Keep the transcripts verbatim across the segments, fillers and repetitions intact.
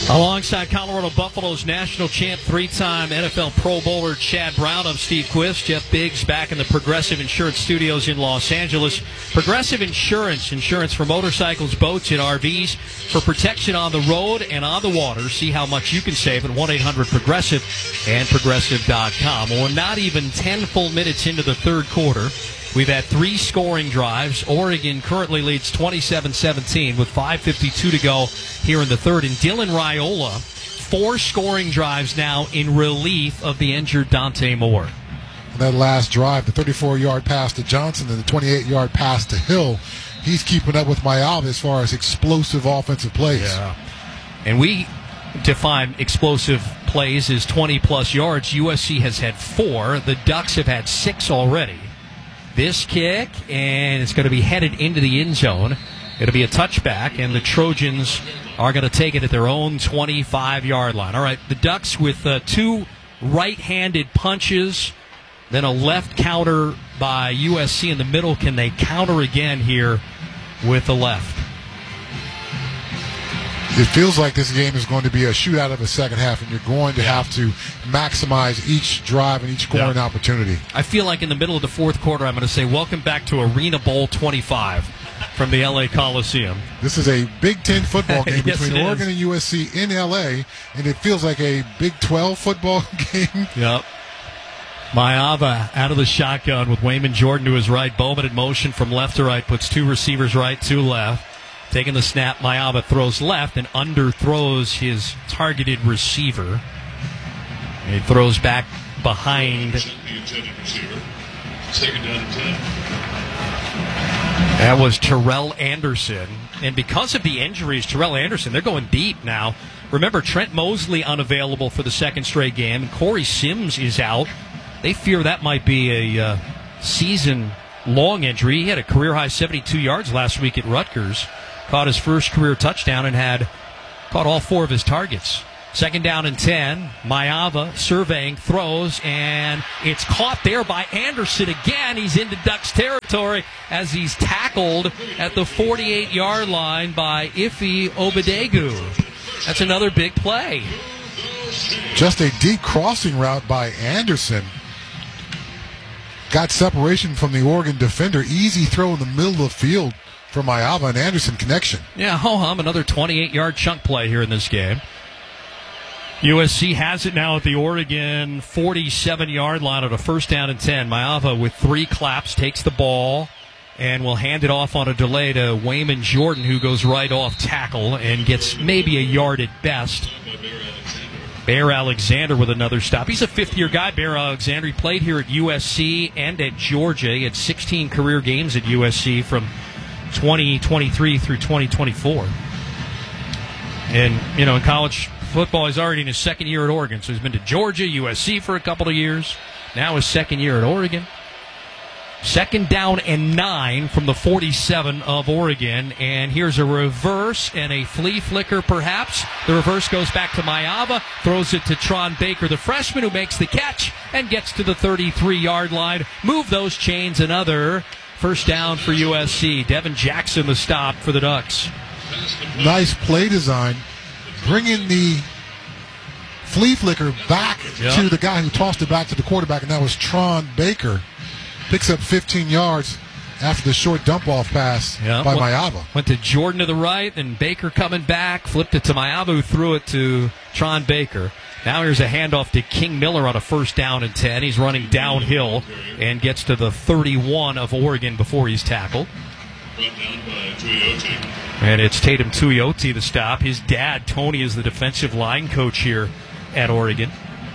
Alongside Colorado Buffaloes national champ, three-time N F L Pro Bowler Chad Brown, I'm Steve Quist. Jeff Biggs back in the Progressive Insurance Studios in Los Angeles. Progressive Insurance, insurance for motorcycles, boats, and R Vs, for protection on the road and on the water. See how much you can save at one eight hundred progressive and progressive dot com. Well, we're not even ten full minutes into the third quarter. We've had three scoring drives. Oregon currently leads twenty-seven seventeen with five fifty-two to go here in the third. And Dylan Raiola, four scoring drives now in relief of the injured Dante Moore. That last drive, the thirty-four-yard pass to Johnson and the twenty-eight-yard pass to Hill, he's keeping up with Mayava as far as explosive offensive plays. Yeah. And we define explosive plays as twenty-plus yards. U S C has had four. The Ducks have had six already. This kick, and it's going to be headed into the end zone. It'll be a touchback, and the Trojans are going to take it at their own twenty-five-yard line. All right, the Ducks with uh, two right-handed punches, then a left counter by U S C in the middle. Can they counter again here with the left? It feels like this game is going to be a shootout of the second half, and you're going to have to maximize each drive and each scoring yeah. opportunity. I feel like in the middle of the fourth quarter, I'm going to say, welcome back to Arena Bowl twenty-five from the L A Coliseum. This is a Big Ten football game yes, between Oregon and U S C in L A, and it feels like a Big twelve football game. Yep. Mayava out of the shotgun with Wayman Jordan to his right. Bowman in motion from left to right, puts two receivers right, two left. Taking the snap, Mayava throws left and underthrows his targeted receiver. He throws back behind. That was Terrell Anderson. And because of the injuries, Terrell Anderson, they're going deep now. Remember, Trent Mosley unavailable for the second straight game. And Corey Sims is out. They fear that might be a uh, season-long injury. He had a career-high seventy-two yards last week at Rutgers. Caught his first career touchdown and had caught all four of his targets. Second down and ten. Mayava surveying, throws, and it's caught there by Anderson again. He's into Ducks territory as he's tackled at the forty-eight-yard line by Ife Obadegu. That's another big play. Just a deep crossing route by Anderson. Got separation from the Oregon defender. Easy throw in the middle of the field for Mayava and Anderson connection. Yeah, ho-hum, another twenty-eight-yard chunk play here in this game. U S C has it now at the Oregon forty-seven-yard line at a first down and ten. Mayava with three claps takes the ball and will hand it off on a delay to Wayman Jordan, who goes right off tackle and gets maybe a yard at best. Bear Alexander with another stop. He's a fifth-year guy, Bear Alexander. He played here at U S C and at Georgia. He had sixteen career games at U S C from twenty twenty-three through twenty twenty-four. And, you know, in college football, he's already in his second year at Oregon. So he's been to Georgia, U S C for a couple of years. Now his second year at Oregon. Second down and nine from the forty-seven of Oregon. And here's a reverse and a flea flicker, perhaps. The reverse goes back to Mayava, throws it to Tron Baker, the freshman, who makes the catch and gets to the thirty-three-yard line. Move those chains, another first down for U S C. Devin Jackson the stop for the Ducks. Nice play design. Bringing the flea flicker back yep. to the guy who tossed it back to the quarterback, and that was Tron Baker. Picks up fifteen yards after the short dump-off pass yep. by Mayava. Went to Jordan to the right, and Baker coming back. Flipped it to Mayava, who threw it to Tron Baker. Now here's a handoff to King Miller on a first down and ten. He's running downhill and gets to the thirty-one of Oregon before he's tackled. And it's Tatum Tuioti the stop. His dad, Tony, is the defensive line coach here at Oregon.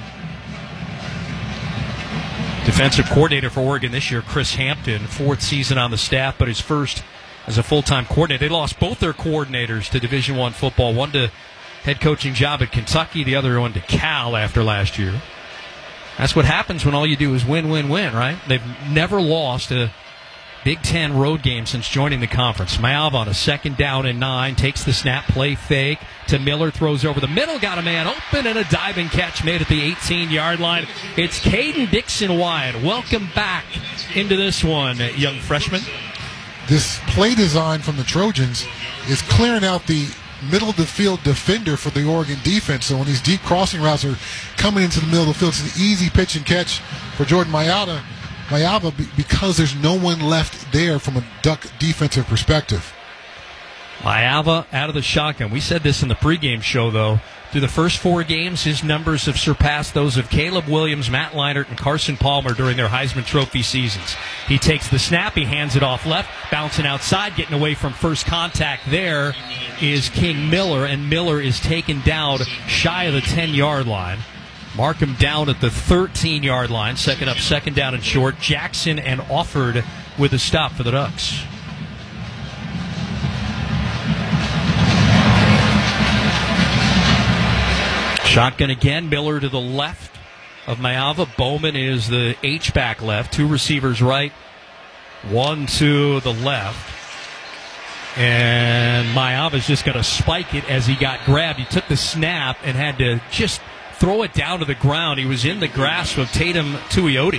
Defensive coordinator for Oregon this year, Chris Hampton, fourth season on the staff, but his first as a full-time coordinator. They lost both their coordinators to Division I football, one to head coaching job at Kentucky, the other one to Cal after last year. That's what happens when all you do is win, win, win, right? They've never lost a Big Ten road game since joining the conference. Mayava on a second down and nine, takes the snap, play fake to Miller, throws over the middle, got a man open, and a diving catch made at the eighteen-yard line. It's Caden Dixon-Wyatt. Welcome back into this one, young freshman. This play design from the Trojans is clearing out the middle of the field defender for the Oregon defense. So when these deep crossing routes are coming into the middle of the field, it's an easy pitch and catch for Jordan Mayava, Mayava because there's no one left there from a Duck defensive perspective. Mayava out of the shotgun. We said this in the pregame show, though. Through the first four games, his numbers have surpassed those of Caleb Williams, Matt Leinart, and Carson Palmer during their Heisman Trophy seasons. He takes the snap, he hands it off left, bouncing outside, getting away from first contact. There is King Miller, and Miller is taken down shy of the ten-yard line. Mark him down at the thirteen-yard line, second up, second down and short. Jackson and Offord with a stop for the Ducks. Shotgun again, Miller to the left of Mayava. Bowman is the H-back left. Two receivers right, one to the left. And Mayava's just going to spike it as he got grabbed. He took the snap and had to just throw it down to the ground. He was in the grasp of Tatum Tuioti.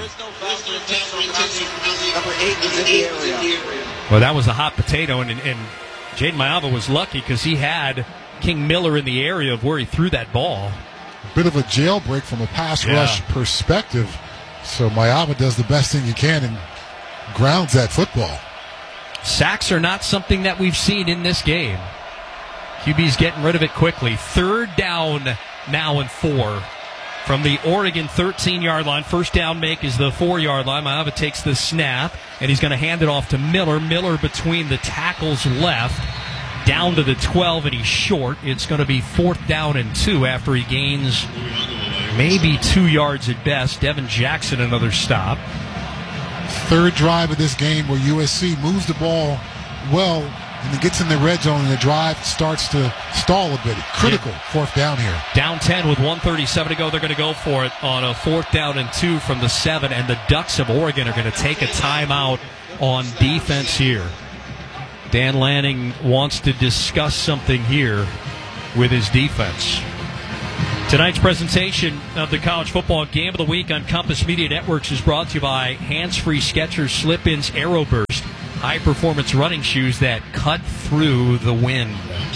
Well, that was a hot potato, and, and Jaden Mayava was lucky because he had King Miller in the area of where he threw that ball. A bit of a jailbreak from a pass yeah. rush perspective. So Mayava does the best thing you can and grounds that football. Sacks are not something that we've seen in this game. Q B's getting rid of it quickly. Third down now and four from the Oregon thirteen-yard line. First down make is the four-yard line. Mayava takes the snap, and he's going to hand it off to Miller. Miller between the tackles left. Down to the twelve, and he's short. It's going to be fourth down and two after he gains maybe two yards at best. Devin Jackson, another stop. Third drive of this game where U S C moves the ball well and it gets in the red zone, and the drive starts to stall a bit. Critical yeah. fourth down here. Down ten with one thirty-seven to go. They're going to go for it on a fourth down and two from the seven, and the Ducks of Oregon are going to take a timeout on defense here. Dan Lanning wants to discuss something here with his defense. Tonight's presentation of the College Football Game of the Week on Compass Media Networks is brought to you by Hands-Free Skechers Slip-Ins Aeroburst, high-performance running shoes that cut through the wind.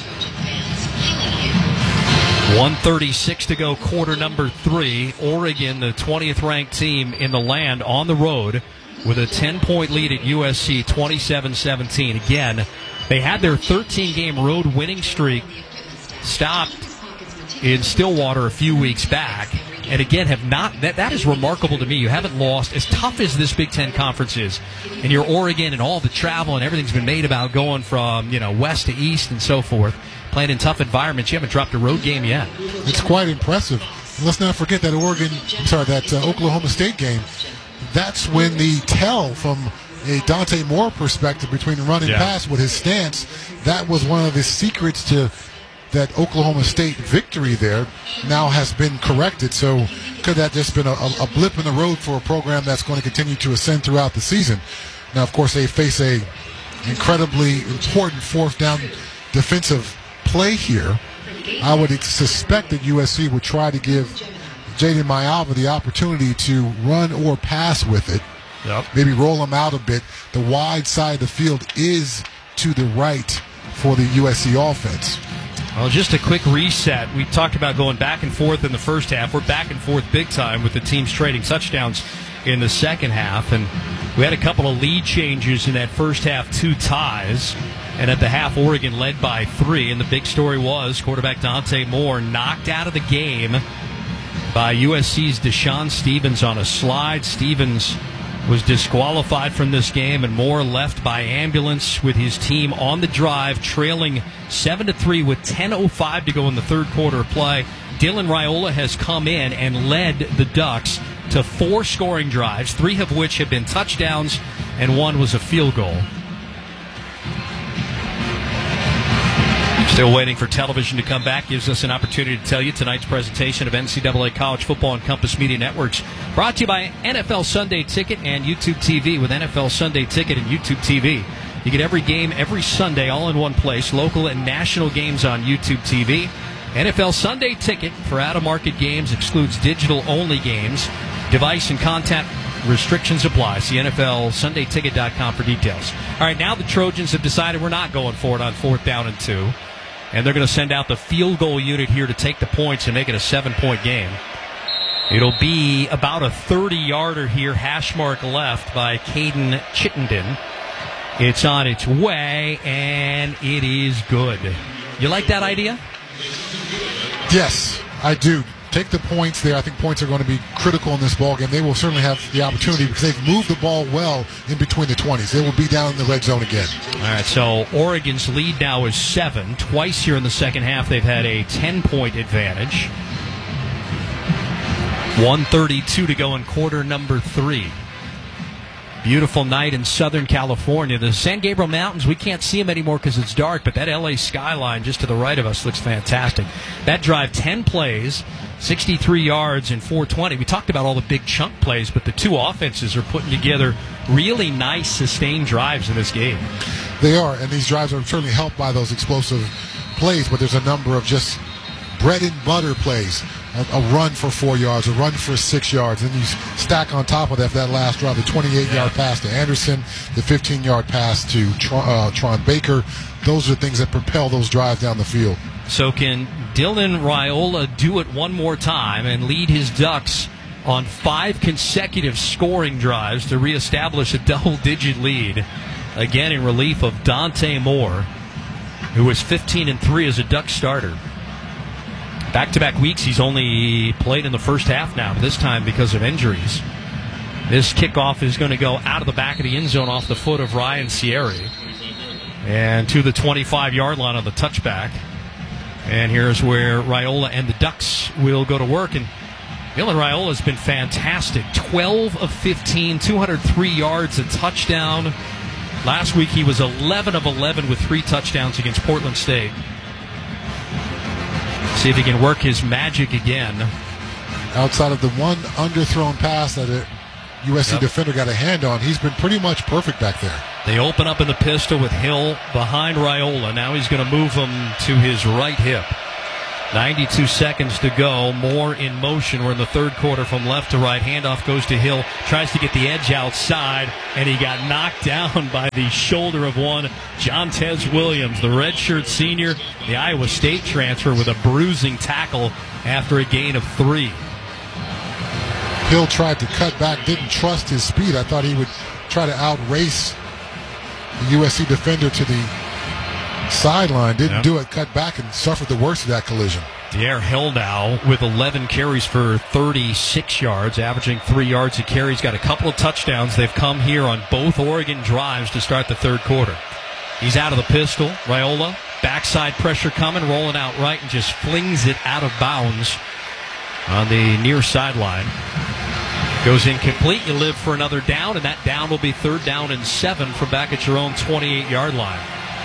one thirty-six to go, quarter number three. Oregon, the twentieth ranked team in the land, on the road with a ten-point lead at U S C, twenty-seven seventeen. Again, they had their thirteen-game road winning streak stopped in Stillwater a few weeks back, and again have not. That, that is remarkable to me. You haven't lost. As tough as this Big Ten Conference is, and you're Oregon and all the travel and everything's been made about going from, you know, west to east and so forth, playing in tough environments, you haven't dropped a road game yet. It's quite impressive. Let's not forget that Oregon, sorry, that uh, Oklahoma State game. That's when the tell from a Dante Moore perspective between run and yeah. pass with his stance, that was one of the secrets to that Oklahoma State victory there now has been corrected. So could that just been a, a blip in the road for a program that's going to continue to ascend throughout the season? Now, of course, they face a incredibly important fourth down defensive play here. I would suspect that U S C would try to give Jaden Mayava the opportunity to run or pass with it. Yep. Maybe roll him out a bit. The wide side of the field is to the right for the U S C offense. Well, just a quick reset. We talked about going back and forth in the first half. We're back and forth big time with the teams trading touchdowns in the second half. And we had a couple of lead changes in that first half, two ties. And at the half, Oregon led by three. And the big story was quarterback Dante Moore knocked out of the game by U S C's Deshaun Stevens on a slide. Stevens was disqualified from this game, and Moore left by ambulance with his team on the drive, trailing seven to three with ten oh five to go in the third quarter of play. Dylan Raiola has come in and led the Ducks to four scoring drives, three of which have been touchdowns, and one was a field goal. Still waiting for television to come back. Gives us an opportunity to tell you tonight's presentation of N C double A College Football on Compass Media Networks, brought to you by N F L Sunday Ticket and YouTube T V. With N F L Sunday Ticket and YouTube T V, you get every game every Sunday all in one place, local and national games on YouTube T V. N F L Sunday Ticket for out-of-market games excludes digital-only games. Device and content restrictions apply. See N F L Sunday Ticket dot com for details. All right, now the Trojans have decided we're not going for it on fourth down and two. and they're going to send out the field goal unit here to take the points and make it a seven-point game. It'll be about a thirty-yarder here, hash mark left by Caden Chittenden. It's on its way, and it is good. You like that idea? Yes, I do. Take the points there. I think points are going to be critical in this ballgame. They will certainly have the opportunity because they've moved the ball well in between the twenties. They will be down in the red zone again. All right, so Oregon's lead now is seven. Twice here in the second half, they've had a ten-point advantage. one thirty-two to go in quarter number three. Beautiful night in Southern California. The San Gabriel Mountains, we can't see them anymore because it's dark, but that L A skyline just to the right of us looks fantastic. That drive, ten plays, sixty-three yards, and four twenty. We talked about all the big chunk plays, but the two offenses are putting together really nice, sustained drives in this game. They are, and these drives are certainly helped by those explosive plays, but there's a number of just bread and butter plays. A, a run for four yards, a run for six yards, and you stack on top of that that last drive, the twenty-eight-yard yeah. pass to Anderson, the fifteen-yard pass to Tron, uh, Tron Baker. Those are things that propel those drives down the field. So can Dylan Raiola do it one more time and lead his Ducks on five consecutive scoring drives to reestablish a double-digit lead, again in relief of Dante Moore, who was fifteen and three as a Duck starter. Back-to-back weeks, he's only played in the first half now, this time because of injuries. This kickoff is going to go out of the back of the end zone off the foot of Ryan Sierri. And to the twenty-five-yard line on the touchback. And here's where Raiola and the Ducks will go to work. And Dylan Raiola has been fantastic. twelve of fifteen, two hundred three yards, a touchdown. Last week he was eleven of eleven with three touchdowns against Portland State. See if he can work his magic again. Outside of the one underthrown pass that a U S C yep. defender got a hand on, he's been pretty much perfect back there. They open up in the pistol with Hill behind Raiola. Now he's going to move him to his right hip. ninety-two seconds to go. Moore in motion. We're in the third quarter from left to right. Handoff goes to Hill. Tries to get the edge outside, and he got knocked down by the shoulder of one Jontez Williams, the redshirt senior, the Iowa State transfer, with a bruising tackle after a gain of three. Hill tried to cut back, didn't trust his speed. I thought he would try to outrace the U S C defender to the sideline. Didn't yep. do it, cut back, and suffered the worst of that collision. Dare Hildau with eleven carries for thirty-six yards, averaging three yards a carry. He's got a couple of touchdowns. They've come here on both Oregon drives to start the third quarter. He's out of the pistol. Raiola, backside pressure coming, rolling out right, and just flings it out of bounds on the near sideline. Goes incomplete. You live for another down, and that down will be third down and seven from back at your own twenty-eight-yard line.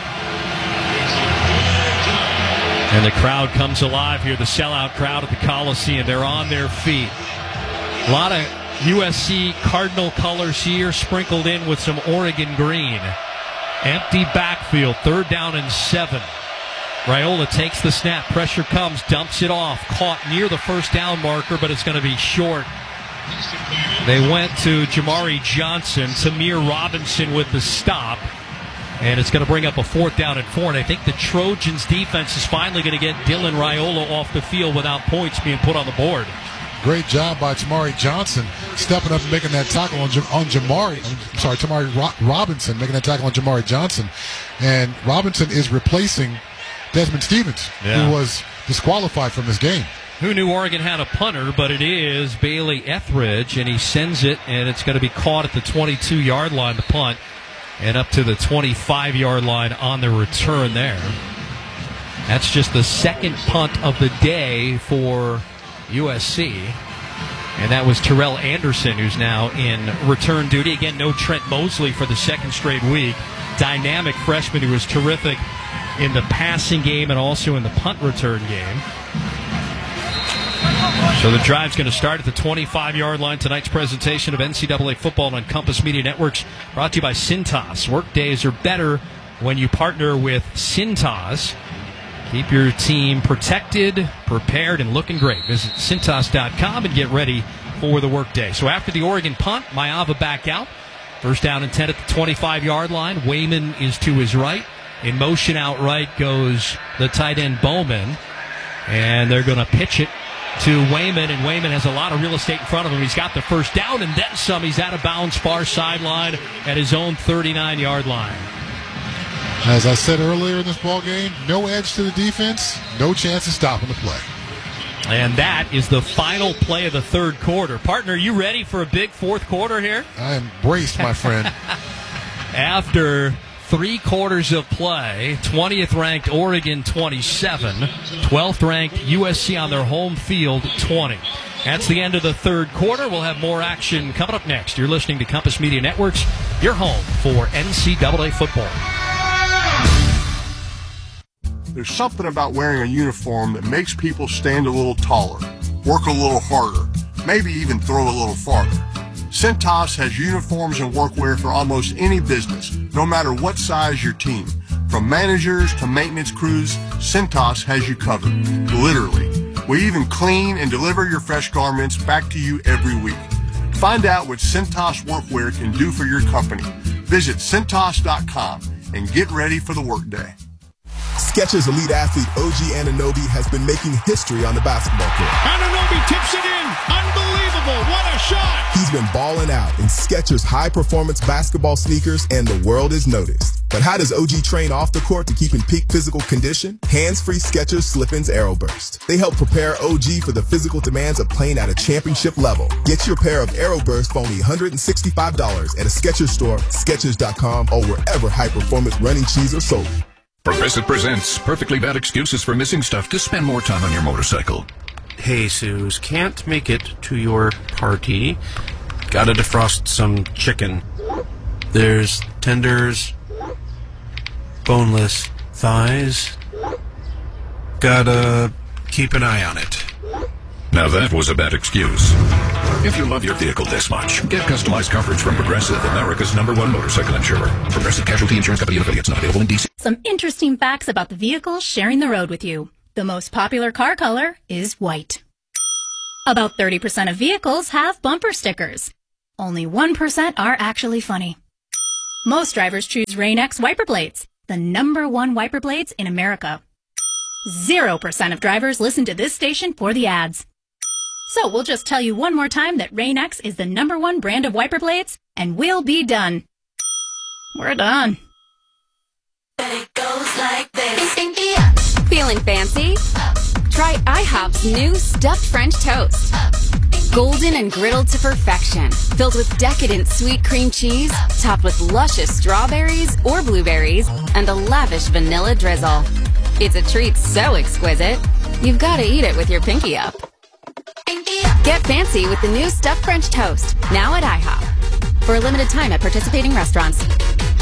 And the crowd comes alive here, the sellout crowd at the Coliseum. They're on their feet. A lot of U S C Cardinal colors here, sprinkled in with some Oregon green. Empty backfield, third down and seven. Raiola takes the snap, pressure comes, dumps it off, caught near the first down marker, but it's going to be short. They went to Jamari Johnson, Tamir Robinson with the stop, and it's going to bring up a fourth down and four. And I think the Trojans' defense is finally going to get Dylan Raiola off the field without points being put on the board. Great job by Tamari Johnson stepping up and making that tackle on, Jam- on Jamari. I'm sorry, Tamari Ro- Robinson making that tackle on Jamari Johnson. And Robinson is replacing Desmond Stevens, yeah. who was disqualified from this game. Who knew Oregon had a punter, but it is Bailey Etheridge, and he sends it, and it's going to be caught at the twenty-two-yard line, the punt, and up to the twenty-five-yard line on the return there. That's just the second punt of the day for U S C, and that was Terrell Anderson, who's now in return duty. Again, no Trent Mosley for the second straight week. Dynamic freshman who was terrific in the passing game and also in the punt return game. So the drive's going to start at the twenty-five-yard line. Tonight's presentation of N C double A football on Compass Media Networks, brought to you by Cintas. Work days are better when you partner with Cintas. Keep your team protected, prepared, and looking great. Visit Cintas dot com and get ready for the workday. So after the Oregon punt, Maiava back out. First down and ten at the twenty-five-yard line. Wayman is to his right. In motion out right goes the tight end Bowman. And they're going to pitch it to Wayman, and Wayman has a lot of real estate in front of him. He's got the first down and then some. He's out of bounds, far sideline at his own thirty-nine-yard line. As I said earlier in this ball game, no edge to the defense, no chance of stopping the play. And that is the final play of the third quarter. Partner, you ready for a big fourth quarter here? I am braced, my friend. After three quarters of play, twentieth ranked Oregon twenty-seven, twelfth ranked U S C on their home field twenty. That's the end of the third quarter. We'll have more action coming up next. You're listening to Compass Media Networks, your home for N C double A football. There's something about wearing a uniform that makes people stand a little taller, work a little harder, maybe even throw a little farther. Cintas has uniforms and workwear for almost any business, no matter what size your team. From managers to maintenance crews, Cintas has you covered, literally. We even clean and deliver your fresh garments back to you every week. Find out what Cintas workwear can do for your company. Visit Cintas dot com and get ready for the workday. Skechers elite athlete O G Anunoby has been making history on the basketball court. Anunoby tips it in. Unbelievable. What a shot. He's been balling out in Skechers high-performance basketball sneakers, and the world has noticed. But how does O G train off the court to keep in peak physical condition? Hands-free Skechers Slip-ins Aeroburst. They help prepare O G for the physical demands of playing at a championship level. Get your pair of Aeroburst for only one hundred sixty-five dollars at a Skechers store, Skechers dot com, or wherever high-performance running shoes are sold. Progressive presents Perfectly Bad Excuses for Missing Stuff to Spend More Time on Your Motorcycle. Hey, Suze, can't make it to your party. Gotta defrost some chicken. There's tenders, boneless thighs. Gotta keep an eye on it. Now that was a bad excuse. If you love your vehicle this much, get customized coverage from Progressive, America's number one motorcycle insurer. Progressive Casualty Insurance Company and affiliates, not available in D C. Some interesting facts about the vehicles sharing the road with you. The most popular car color is white. About thirty percent of vehicles have bumper stickers. Only one percent are actually funny. Most drivers choose Rain-X wiper blades, the number one wiper blades in America. Zero percent of drivers listen to this station for the ads. So we'll just tell you one more time that Rain-X is the number one brand of wiper blades, and we'll be done. We're done. It goes like this. Feeling fancy? Try IHOP's new stuffed French toast. Golden and griddled to perfection, filled with decadent sweet cream cheese, topped with luscious strawberries or blueberries, and a lavish vanilla drizzle. It's a treat so exquisite, you've got to eat it with your pinky up. Get fancy with the new stuffed French toast, now at IHOP. For a limited time at participating restaurants.